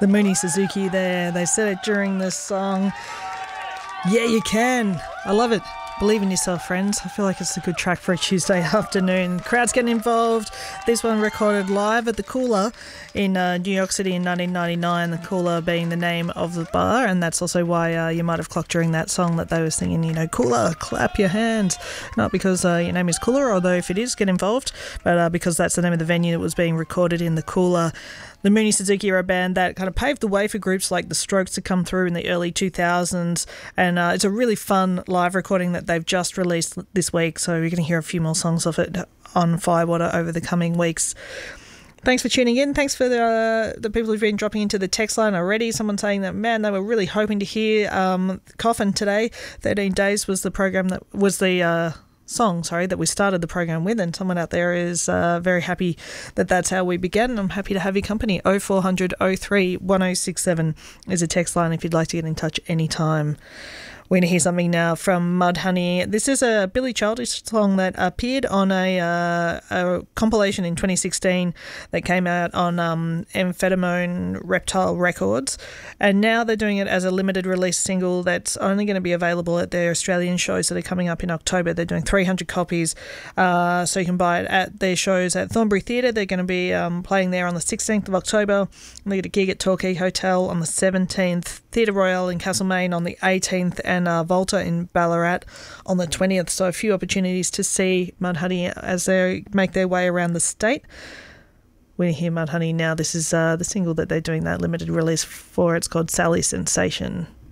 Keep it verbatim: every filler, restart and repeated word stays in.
The Mooney Suzuki there. They said it during this song. Yeah, you can. I love it. Believe in yourself, friends. I feel like it's a good track for a Tuesday afternoon. Crowds getting involved. This one recorded live at the Cooler in uh, New York City in nineteen ninety-nine, the Cooler being the name of the bar, and that's also why uh, you might have clocked during that song that they were singing, you know, Cooler, clap your hands. Not because uh, your name is Cooler, although if it is, get involved, but uh, because that's the name of the venue that was being recorded in the Cooler. The Mooney Suzuki are a band that kind of paved the way for groups like the Strokes to come through in the early two thousands, and uh, it's a really fun live recording that they've just released this week, so you're going to hear a few more songs of it on Firewater over the coming weeks. Thanks for tuning in. Thanks for the uh, the people who've been dropping into the text line already. Someone saying that, man, they were really hoping to hear um, Coffin today. thirteen Days was the program that was the... Uh, song, sorry, that we started the program with, and someone out there is uh, very happy that that's how we began, and I'm happy to have your company. oh four hundred oh three one oh six seven is a text line if you'd like to get in touch anytime. We're going to hear something now from Mudhoney. This is a Billy Childish song that appeared on a, uh, a compilation in twenty sixteen that came out on um, Amphetamine Reptile Records, and now they're doing it as a limited release single that's only going to be available at their Australian shows that are coming up in October. They're doing three hundred copies, uh, so you can buy it at their shows at Thornbury Theatre. They're going to be um, playing there on the sixteenth of October. They get a gig at Torquay Hotel on the seventeenth, Theatre Royale in Castlemaine on the eighteenth, and uh, Volta in Ballarat on the twentieth. So a few opportunities to see Mudhoney as they make their way around the state. We're going to hear Mudhoney now. This is uh, the single that they're doing that limited release for. It's called Sally Sensation.